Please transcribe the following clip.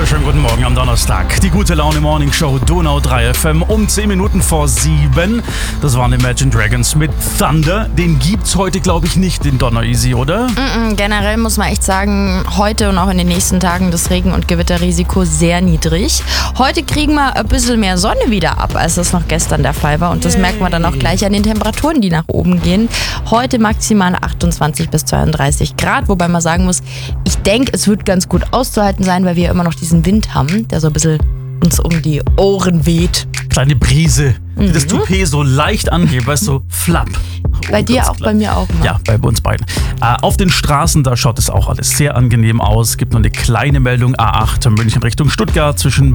Wunderschönen guten Morgen am Donnerstag. Die gute Laune Morning Show Donau 3 FM um 10 Minuten vor 7. Das waren Imagine Dragons mit Thunder. Den gibt's heute, glaube ich, nicht, den Donner Easy, oder? Generell muss man echt sagen, heute und auch in den nächsten Tagen das Regen- und Gewitterrisiko sehr niedrig. Heute kriegen wir ein bisschen mehr Sonne wieder ab, als das noch gestern der Fall war. Und das merkt man dann auch gleich an den Temperaturen, die nach oben gehen. Heute maximal 28 bis 32 Grad, wobei man sagen muss, ich denke, es wird ganz gut auszuhalten sein, weil wir immer noch diesen Wind haben, der so ein bisschen uns um die Ohren weht. Kleine Brise, die das Toupet so leicht anhebt, weißt du, flapp. Bei dir auch, bei mir auch. Ja, bei uns beiden. Auf den Straßen, da schaut es auch alles sehr angenehm aus. Gibt nur eine kleine Meldung, A8 München Richtung Stuttgart zwischen